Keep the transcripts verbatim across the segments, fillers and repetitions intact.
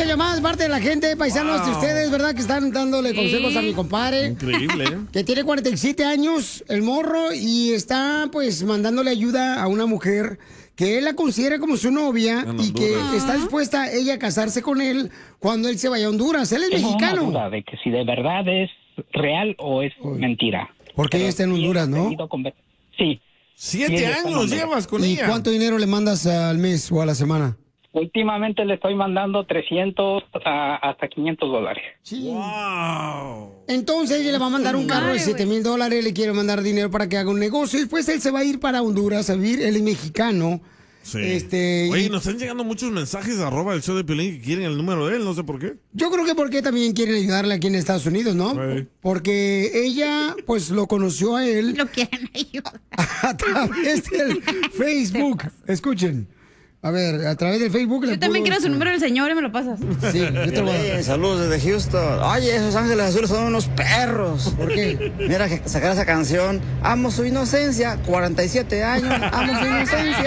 muchas llamadas, parte de la gente, paisanos wow. de ustedes, ¿verdad? Que están dándole consejos sí. a mi compadre. Increíble, ¿eh? Que tiene cuarenta y siete años, el morro, y está, pues, mandándole ayuda a una mujer que él la considera como su novia no, no, y que duda. está dispuesta ella a casarse con él cuando él se vaya a Honduras. Él es Tengo mexicano. Una duda de que si de verdad es real o es Uy. mentira. Porque ella está en Honduras, ¿no? Sí. Siete sí, años llevas con ¿Y ella? ¿Y cuánto dinero le mandas al mes o a la semana? Últimamente le estoy mandando trescientos a, hasta quinientos dólares. Sí. Wow. Entonces ella le va a mandar un carro de siete mil dólares, le quiere mandar dinero para que haga un negocio. Y después él se va a ir para Honduras a vivir, él es mexicano. Sí. Este, Oye, y... nos están llegando muchos mensajes arroba el show de Piolín que quieren el número de él, no sé por qué. Yo creo que porque también quieren ayudarle aquí en Estados Unidos, ¿no? Sí. Porque ella, pues, lo conoció a él. Lo quieren ayudar. A través del Facebook. Escuchen. A ver, a través del Facebook. Yo le también puedo... quiero su número del señor y me lo pasas. Sí, yo te voy a dar. Saludos desde Houston. Oye, esos ángeles azules son unos perros. ¿Por qué? Mira que sacar esa canción. Amo su inocencia. cuarenta y siete años. Amo su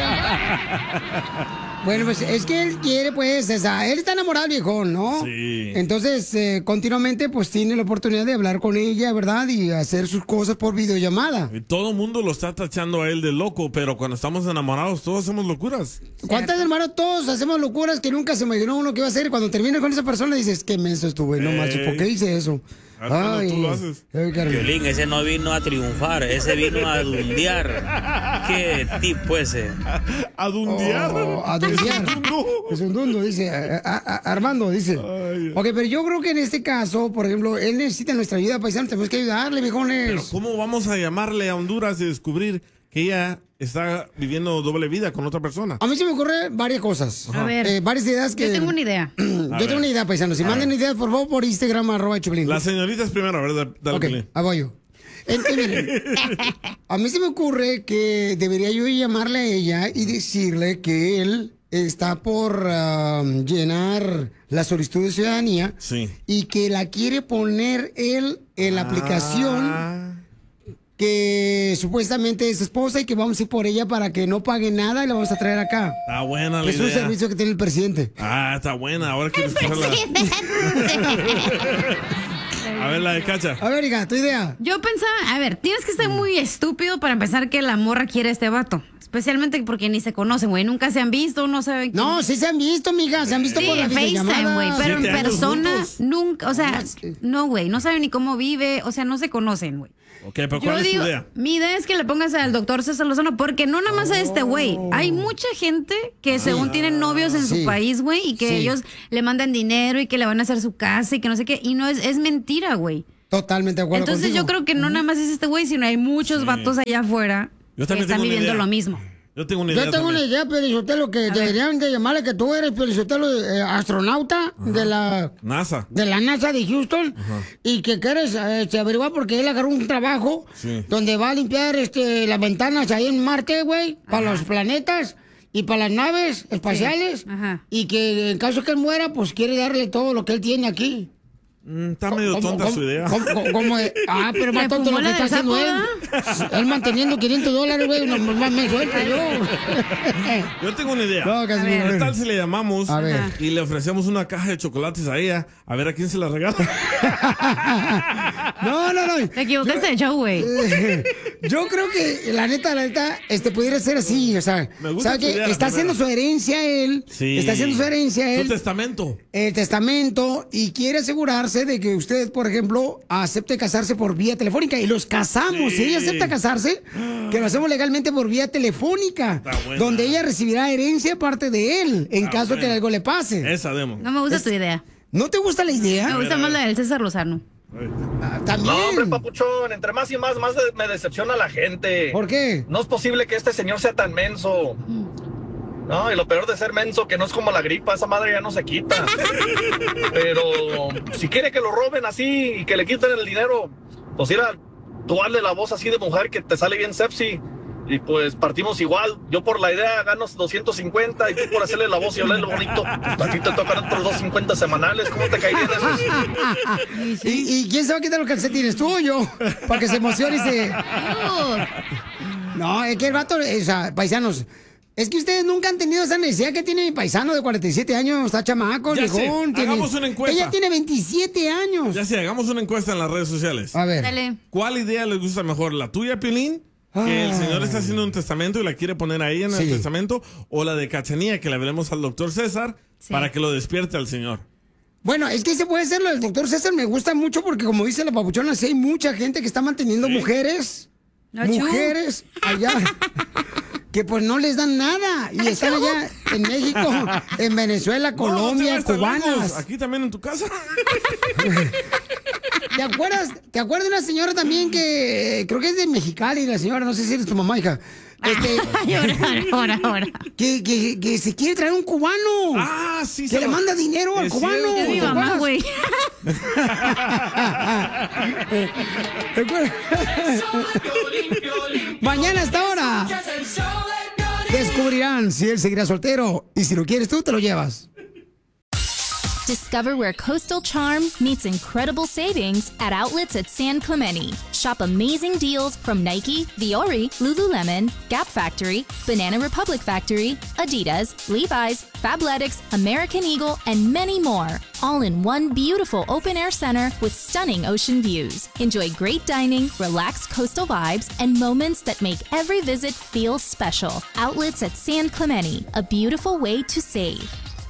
inocencia. Bueno, pues es que él quiere, pues, esa, él está enamorado, viejón, ¿no? Sí. Entonces, eh, continuamente, pues, tiene la oportunidad de hablar con ella, ¿verdad? Y hacer sus cosas por videollamada. Y todo el mundo lo está tachando a él de loco, pero cuando estamos enamorados, todos hacemos locuras. ¿Cuántas, hermano? Todos hacemos locuras que nunca se imaginó uno que iba a hacer. Cuando terminas con esa persona, dices, qué menso estuve, no macho, ¿por qué hice eso? Ay, tú lo haces. Piolín, ese no vino a triunfar, ese vino a dundear. ¿Qué tipo ese? ¿A dundear? Oh, a dundear. Es un dundo, dice. A, a, a, Armando, dice. Ay. Ok, pero yo creo que en este caso, por ejemplo, él necesita nuestra ayuda, paisano. Tenemos que ayudarle, viejones. Pero ¿cómo vamos a llamarle a Honduras y descubrir que ella está viviendo doble vida con otra persona? A mí se me ocurren varias cosas. A ver. Eh, varias ideas que... Yo tengo una idea. yo tengo una idea, paisanos. Si manden ideas, por favor, por Instagram, arroba Choplin. Las señoritas primero, ¿verdad? Dale, ok, ahí voy yo. Entonces, a mí se me ocurre que debería yo llamarle a ella y decirle que él está por uh, llenar la solicitud de ciudadanía sí. y que la quiere poner él en la ah. aplicación que supuestamente es su esposa y que vamos a ir por ella para que no pague nada y la vamos a traer acá. Está buena la es idea. Es un servicio que tiene el presidente. Ah, está buena. Ahora quiero escogerla. A ver, la de Cacha. A ver, hija, tu idea. Yo pensaba, a ver, tienes que ser muy estúpido para empezar que la morra quiere a este vato. Especialmente porque ni se conocen, güey. Nunca se han visto, no saben. No, quién... sí se han visto, mija. Se han visto sí, por la FaceTime, güey. Pero en persona, juntos? nunca. O sea, no, güey. No saben ni cómo vive. O sea, no se conocen, güey. Ok, pero ¿cuál Yo es digo, tu idea? Mi idea es que le pongas al doctor César Lozano, porque no nada más a este güey. Hay mucha gente que sí. según tienen novios en sí. su país, güey, y que sí. ellos le mandan dinero y que le van a hacer su casa y que no sé qué. Y no es, es mentira, güey. Totalmente de acuerdo. Entonces contigo. yo creo que no uh-huh. nada más es este güey, sino hay muchos sí. vatos allá afuera yo que están viviendo lo mismo. Yo tengo una idea. Yo tengo también. una idea, Pelizotelo, que a deberían ver. de llamarle que tú eres, Pelizotelo, eh, astronauta Ajá. de la... NASA. De la NASA de Houston. Ajá. Y que quieres eh, averiguar porque él agarró un trabajo sí. donde va a limpiar este, las ventanas ahí en Marte, güey, para los planetas y para las naves espaciales. Sí. Y que en caso que él muera, pues quiere darle todo lo que él tiene aquí. Mm, está medio ¿Cómo, tonta cómo, su idea. ¿cómo, cómo, cómo es? Ah, pero más tonto lo que está haciendo él. Él manteniendo quinientos dólares, güey, no más me suelta yo. Yo tengo una idea. No, casi ¿Qué tal si le llamamos a ver. y le ofrecemos una caja de chocolates a ella? A ver a quién se la regala. No, no, no. Te equivocaste de show, güey. Yo creo que la neta, la neta, este pudiera ser así, o sea, ¿sabes qué? Está haciendo su herencia él. Sí. Está haciendo su herencia él. Su testamento. El testamento y quiere asegurarse de que usted, por ejemplo, acepte casarse por vía telefónica y los casamos. Sí. Si ella acepta casarse, que lo hacemos legalmente por vía telefónica, donde ella recibirá herencia aparte de él en Está caso buena. que algo le pase. Esa demo. No me gusta es... tu idea. ¿No te gusta la idea? Me gusta más la del César Lozano. Ah, también. No, hombre, papuchón, entre más y más, más me decepciona la gente. ¿Por qué? No es posible que este señor sea tan menso. No, y lo peor de ser menso, que no es como la gripa, esa madre ya no se quita. Pero si quiere que lo roben así y que le quiten el dinero, pues ir a darle la voz así de mujer que te sale bien sepsi. Y pues partimos igual. Yo por la idea gano doscientos cincuenta y tú por hacerle la voz y hablarle bonito, pues a ti te tocan otros doscientos cincuenta semanales. ¿Cómo te caerían esos? ¿Y, ¿Y quién se va a quitar los calcetines? ¿Tú o yo? Para que se emocione y se... No, es que el vato, o sea, paisanos... Es que ustedes nunca han tenido esa necesidad que tiene mi paisano de cuarenta y siete años, está chamaco, Ya sé, viejón. Tiene... hagamos una encuesta. Ella tiene veintisiete años. Ya sé, hagamos una encuesta en las redes sociales. A ver. Dale. ¿Cuál idea les gusta mejor? ¿La tuya, Piolín? Que el señor está haciendo un testamento y la quiere poner ahí en Sí. el testamento. ¿O la de Cachanía, que le veremos al doctor César Sí. para que lo despierte al señor? Bueno, es que se puede hacer lo del doctor César, me gusta mucho porque como dice la papuchona, sí hay mucha gente que está manteniendo Sí. mujeres, Achú. mujeres allá, que pues no les dan nada y están allá en México, en Venezuela, Colombia, No, no te vayas tan lejos. cubanas. Aquí también en tu casa. ¿Te acuerdas? ¿Te acuerdas de una señora también que eh, creo que es de Mexicali, la señora, no sé si eres tu mamá, hija? Este, Ahora, ahora, ahora. que, que, que se quiere traer un cubano. Ah, sí. que se le lo- manda dinero al Es cubano. cierto. Es mi ¿Te mamá, acuerdas? güey. ¿Te acuerdas? Mañana a esta hora descubrirán si él seguirá soltero y si lo quieres tú te lo llevas. Discover where coastal charm meets incredible savings at outlets at San Clemente. Shop amazing deals from Nike, Viore, Lululemon, Gap Factory, Banana Republic Factory, Adidas, Levi's, Fabletics, American Eagle, and many more. All in one beautiful open-air center with stunning ocean views. Enjoy great dining, relaxed coastal vibes, and moments that make every visit feel special. Outlets at San Clemente, a beautiful way to save.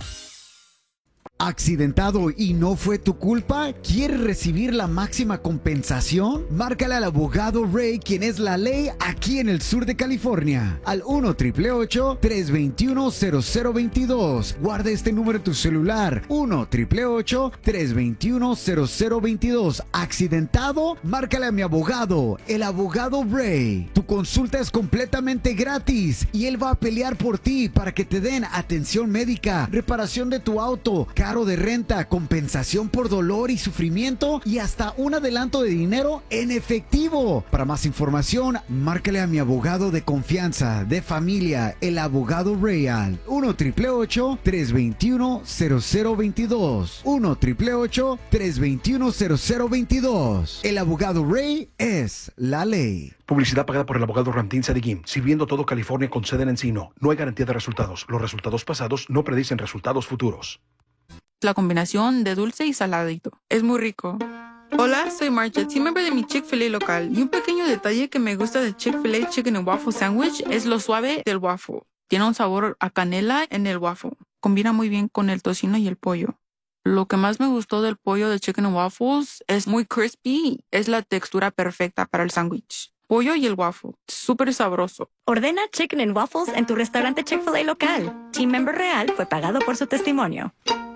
¿Accidentado y no fue tu culpa? ¿Quieres recibir la máxima compensación? Márcale al abogado Ray, quien es la ley aquí en el sur de California, al uno, ocho ocho ocho, tres dos uno, cero cero dos dos. Guarda este número en tu celular, uno, ocho ocho ocho, tres dos uno, cero cero dos dos. ¿Accidentado? Márcale a mi abogado, el abogado Ray. Tu consulta es completamente gratis y él va a pelear por ti para que te den atención médica, reparación de tu auto, carro de renta, compensación por dolor y sufrimiento y hasta un adelanto de dinero en efectivo. Para más información, márcale a mi abogado de confianza, de familia, el abogado Real. uno, ocho ocho ocho, tres dos uno, cero cero dos dos. uno, ocho ocho ocho, tres dos uno, cero cero dos dos. El abogado Ray es la ley. Publicidad pagada por el abogado Ramtín Sadigim, sirviendo todo California con sede en Encino. No hay garantía de resultados. Los resultados pasados no predicen resultados futuros. La combinación de dulce y saladito. Es muy rico. Hola, soy Marget, soy miembro de mi Chick-fil-A local. Y un pequeño detalle que me gusta de Chick-fil-A Chicken and Waffle Sandwich es lo suave del waffle. Tiene un sabor a canela en el waffle. Combina muy bien con el tocino y el pollo. Lo que más me gustó del pollo de Chicken and Waffles es muy crispy. Es la textura perfecta para el sándwich. Pollo y el waffle. Súper sabroso. Ordena Chicken and Waffles en tu restaurante Chick-fil-A local. Team Member Real fue pagado por su testimonio.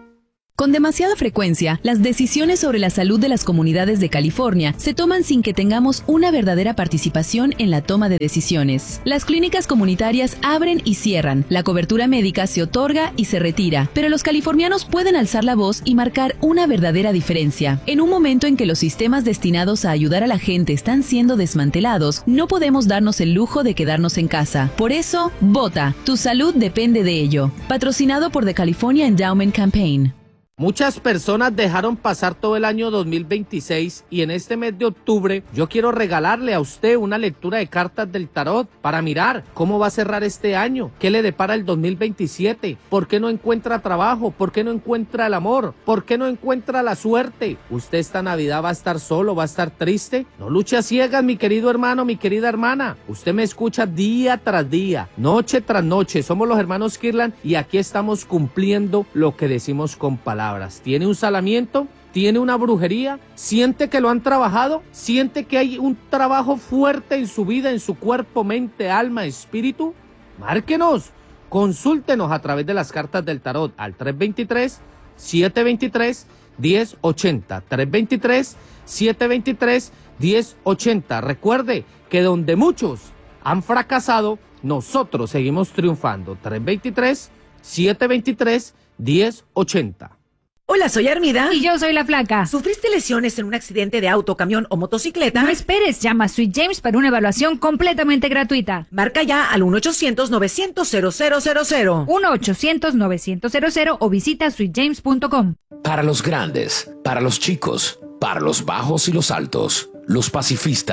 Con demasiada frecuencia, las decisiones sobre la salud de las comunidades de California se toman sin que tengamos una verdadera participación en la toma de decisiones. Las clínicas comunitarias abren y cierran, la cobertura médica se otorga y se retira, pero los californianos pueden alzar la voz y marcar una verdadera diferencia. En un momento en que los sistemas destinados a ayudar a la gente están siendo desmantelados, no podemos darnos el lujo de quedarnos en casa. Por eso, vota. Tu salud depende de ello. Patrocinado por The California Endowment Campaign. Muchas personas dejaron pasar todo el año dos mil veintiséis y en este mes de octubre yo quiero regalarle a usted una lectura de cartas del tarot para mirar cómo va a cerrar este año, qué le depara el dos mil veintisiete, por qué no encuentra trabajo, por qué no encuentra el amor, por qué no encuentra la suerte. Usted esta Navidad va a estar solo, va a estar triste. No luche a ciegas, mi querido hermano, mi querida hermana. Usted me escucha día tras día, noche tras noche. Somos los hermanos Kirlan y aquí estamos cumpliendo lo que decimos con palabras. ¿Tiene un salamiento? ¿Tiene una brujería? ¿Siente que lo han trabajado? ¿Siente que hay un trabajo fuerte en su vida, en su cuerpo, mente, alma, espíritu? Márquenos, consúltenos a través de las cartas del tarot al tres dos tres, siete dos tres, uno cero ocho cero. tres dos tres, siete dos tres, uno cero ocho cero. Recuerde que donde muchos han fracasado, nosotros seguimos triunfando. tres dos tres, siete dos tres, uno cero ocho cero. Hola, soy Armida. Y yo soy la Flaca. ¿Sufriste lesiones en un accidente de auto, camión o motocicleta? No esperes, llama a Sweet James para una evaluación completamente gratuita. Marca ya al uno ochocientos, novecientos, cero cero cero cero. uno ochocientos, novecientos o visita sweet james punto com. Para los grandes, para los chicos, para los bajos y los altos, los pacifistas,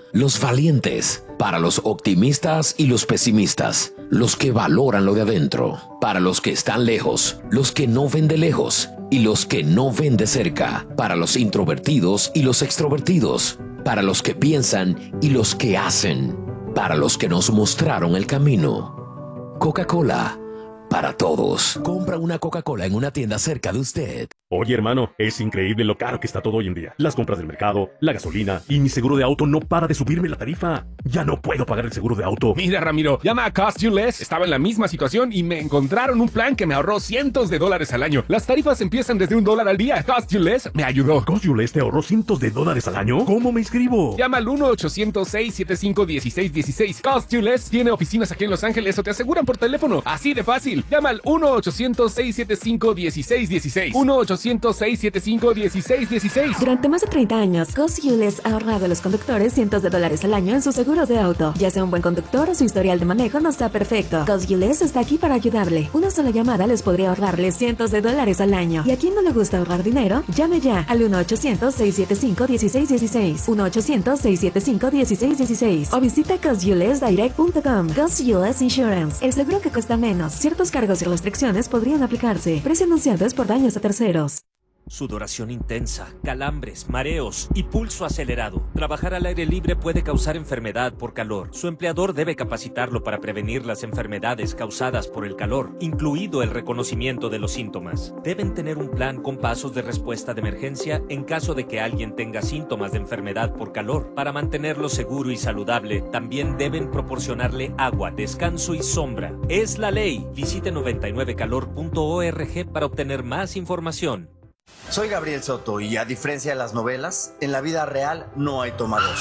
los valientes, para los optimistas y los pesimistas, los que valoran lo de adentro, para los que están lejos, los que no ven de lejos y los que no ven de cerca, para los introvertidos y los extrovertidos, para los que piensan y los que hacen, para los que nos mostraron el camino. Coca-Cola, para todos. Compra una Coca-Cola en una tienda cerca de usted. Oye, hermano, es increíble lo caro que está todo hoy en día. Las compras del mercado, la gasolina y mi seguro de auto no para de subirme la tarifa. Ya no puedo pagar el seguro de auto. Mira, Ramiro, llama a Cost You Less. Estaba en la misma situación y me encontraron un plan que me ahorró cientos de dólares al año. Las tarifas empiezan desde un dólar al día. Cost You Less me ayudó. ¿Cost You Less te ahorró cientos de dólares al año? ¿Cómo me inscribo? Llama al uno ochocientos seis setenta y cinco dieciséis dieciséis. Cost You Less tiene oficinas aquí en Los Ángeles o te aseguran por teléfono. Así de fácil. Llama al uno ochocientos seis setenta y cinco dieciséis dieciséis. uno ochocientos seis setenta y cinco dieciséis dieciséis. Durante más de treinta años, Cost You Less ha ahorrado a los conductores cientos de dólares al año en sus seguros de auto. Ya sea un buen conductor o su historial de manejo no está perfecto, Cost You Less está aquí para ayudarle. Una sola llamada les podría ahorrarle cientos de dólares al año. ¿Y a quién no le gusta ahorrar dinero? Llame ya al uno ochocientos seis setenta y cinco dieciséis dieciséis. uno ochocientos seis setenta y cinco dieciséis dieciséis. O visita cost you less direct punto com. Cost You Less Insurance. El seguro que cuesta menos. Ciertos cargos y restricciones podrían aplicarse. Precio anunciado es por daños a terceros. Sudoración intensa, calambres, mareos y pulso acelerado. Trabajar al aire libre puede causar enfermedad por calor. Su empleador debe capacitarlo para prevenir las enfermedades causadas por el calor, incluido el reconocimiento de los síntomas. Deben tener un plan con pasos de respuesta de emergencia en caso de que alguien tenga síntomas de enfermedad por calor. Para mantenerlo seguro y saludable, también deben proporcionarle agua, descanso y sombra. Es la ley. Visite noventa y nueve calor punto org para obtener más información. Soy Gabriel Soto y a diferencia de las novelas, en la vida real no hay toma dos.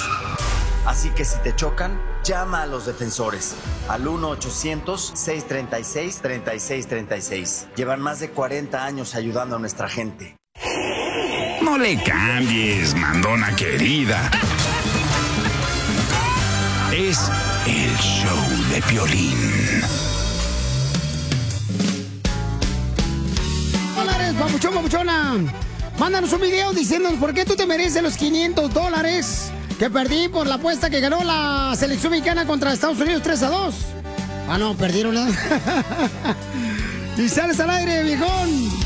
Así que si te chocan, llama a los defensores al uno ochocientos seis treinta y seis treinta y seis treinta y seis. Llevan más de cuarenta años ayudando a nuestra gente. No le cambies, mandona querida. Es el show de Piolín. Papuchón, papuchona, mándanos un video diciéndonos por qué tú te mereces los quinientos dólares que perdí por la apuesta que ganó la selección mexicana contra Estados Unidos tres a dos. Ah, no, perdieron. ¿eh? Y sales al aire, viejón.